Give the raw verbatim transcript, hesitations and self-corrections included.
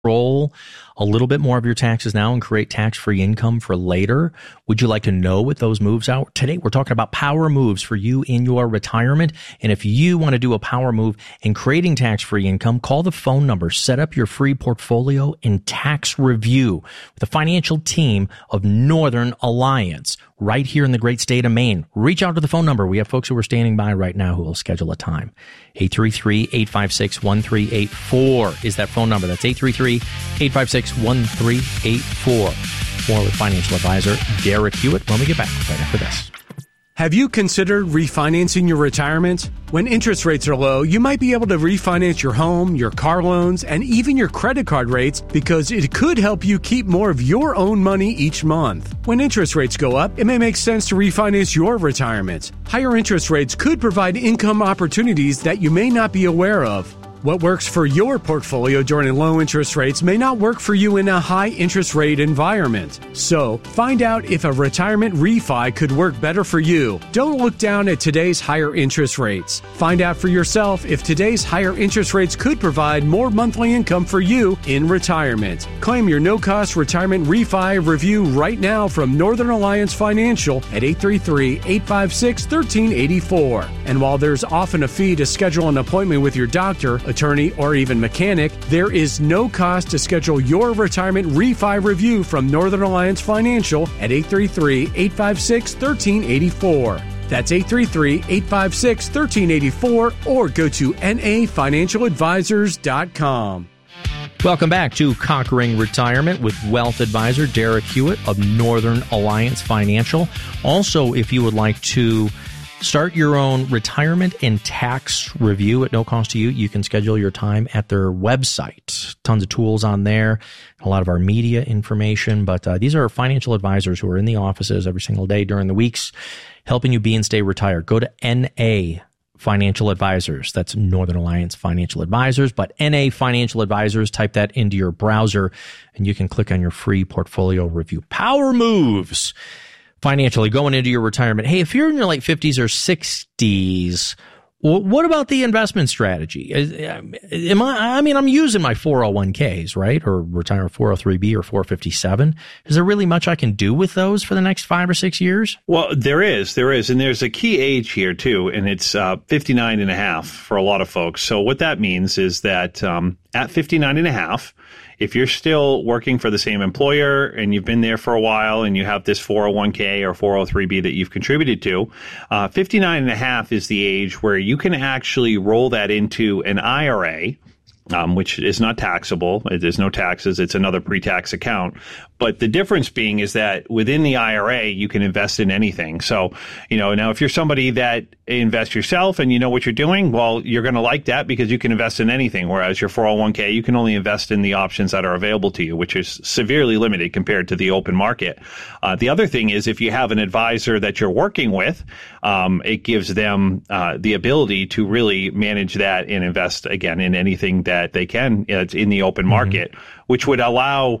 roll a little bit more of your taxes now and create tax-free income for later? Would you like to know what those moves are? Today, we're talking about power moves for you in your retirement. And if you want to do a power move in creating tax-free income, call the phone number, set up your free portfolio and tax review with the financial team of Northern Alliance right here in the great state of Maine. Reach out to the phone number. We have folks who are standing by right now who will schedule a time. eight three three, eight five six, one three eight four is that phone number. That's eight three three, eight five six, one three eight four. More with financial advisor Derek Hewitt when we get back right after this. Have you considered refinancing your retirement? When interest rates are low, you might be able to refinance your home, your car loans, and even your credit card rates because it could help you keep more of your own money each month. When interest rates go up, it may make sense to refinance your retirement. Higher interest rates could provide income opportunities that you may not be aware of. What works for your portfolio during low interest rates may not work for you in a high interest rate environment. So, find out if a retirement refi could work better for you. Don't look down at today's higher interest rates. Find out for yourself if today's higher interest rates could provide more monthly income for you in retirement. Claim your no-cost retirement refi review right now from Northern Alliance Financial at eight three three, eight five six, one three eight four. And while there's often a fee to schedule an appointment with your doctor, attorney, or even mechanic, there is no cost to schedule your retirement refi review from Northern Alliance Financial at eight three three, eight five six, one three eight four. That's eight three three, eight five six, one three eight four or go to N A financial advisors dot com. Welcome back to Conquering Retirement with wealth advisor Derek Hewitt of Northern Alliance Financial. Also, if you would like to start your own retirement and tax review at no cost to you, you can schedule your time at their website. Tons of tools on there, a lot of our media information. But uh, these are financial advisors who are in the offices every single day during the weeks, helping you be and stay retired. Go to N A Financial Advisors. That's Northern Alliance Financial Advisors. But N A Financial Advisors, type that into your browser, and you can click on your free portfolio review. Power moves financially going into your retirement. Hey, if you're in your late fifties or sixties, what about the investment strategy? Am I, I mean, I'm using my four oh one k's, right? Or retire four oh three b or four fifty-seven. Is there really much I can do with those for the next five or six years? Well, there is, there is. And there's a key age here too. And it's uh, fifty-nine and a half for a lot of folks. So what that means is that um, at fifty-nine and a half, if you're still working for the same employer and you've been there for a while and you have this four oh one k or four oh three b that you've contributed to, uh, fifty-nine and a half is the age where you can actually roll that into an I R A, um, which is not taxable. There's no taxes. It's another pre-tax account. But the difference being is that within the I R A, you can invest in anything. So, you know, now if you're somebody that invests yourself and you know what you're doing, well, you're going to like that because you can invest in anything. Whereas your four oh one k, you can only invest in the options that are available to you, which is severely limited compared to the open market. Uh, the other thing is if you have an advisor that you're working with, um, it gives them uh, the ability to really manage that and invest, again, in anything that they can uh, in the open market, mm-hmm. which would allow